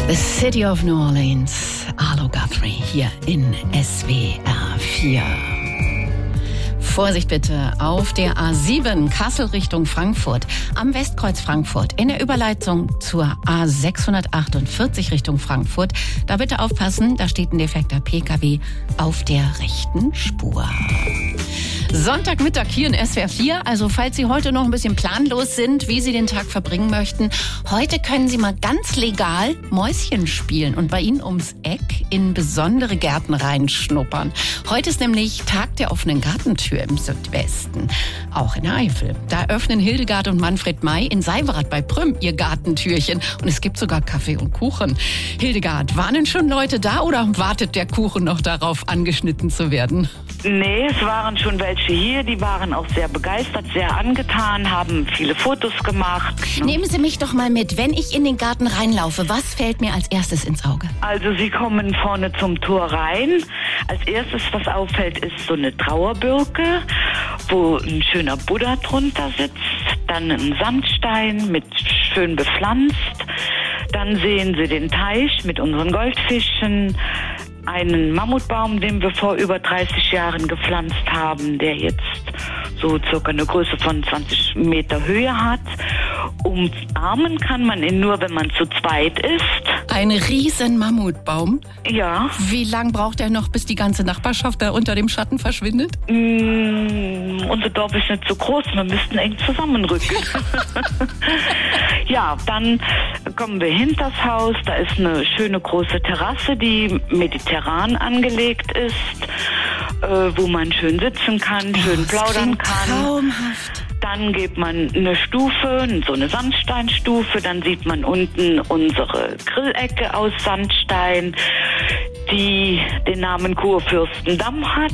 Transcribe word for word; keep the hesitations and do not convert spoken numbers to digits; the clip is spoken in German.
The City of New Orleans, Arlo Guthrie hier in S W R vier. Vorsicht bitte auf der A sieben Kassel Richtung Frankfurt, am Westkreuz Frankfurt, in der Überleitung zur A sechshundertachtundvierzig Richtung Frankfurt. Da bitte aufpassen, da steht ein defekter P K W auf der rechten Spur. Sonntagmittag hier in S W R vier, also falls Sie heute noch ein bisschen planlos sind, wie Sie den Tag verbringen möchten, heute können Sie mal ganz legal Mäuschen spielen und bei Ihnen ums Eck in besondere Gärten reinschnuppern. Heute ist nämlich Tag der offenen Gartentür im Südwesten, auch in der Eifel. Da öffnen Hildegard und Manfred May in Seiberath bei Prüm ihr Gartentürchen und es gibt sogar Kaffee und Kuchen. Hildegard, waren denn schon Leute da oder wartet der Kuchen noch darauf, angeschnitten zu werden? Nee, es waren schon welche hier, die waren auch sehr begeistert, sehr angetan, haben viele Fotos gemacht. Nehmen Sie mich doch mal mit, wenn ich in den Garten reinlaufe, was fällt mir als erstes ins Auge? Also Sie kommen vorne zum Tor rein. Als erstes, was auffällt, ist so eine Trauerbirke, wo ein schöner Buddha drunter sitzt, dann ein Sandstein mit schön bepflanzt. Dann sehen Sie den Teich mit unseren Goldfischen, einen Mammutbaum, den wir vor über dreißig Jahren gepflanzt haben, der jetzt so circa eine Größe von zwanzig Meter Höhe hat. Umarmen kann man ihn nur, wenn man zu zweit ist. Ein riesen Mammutbaum? Ja. Wie lang braucht er noch, bis die ganze Nachbarschaft da unter dem Schatten verschwindet? Mm, unser Dorf ist nicht so groß, wir müssten eng zusammenrücken. Ja, dann kommen wir hinters Haus, da ist eine schöne große Terrasse, die mediterran angelegt ist, äh, wo man schön sitzen kann, schön oh, plaudern kann. Traumhaft. Dann geht man eine Stufe, so eine Sandsteinstufe, dann sieht man unten unsere Grillecke aus Sandstein, die den Namen Kurfürstendamm hat.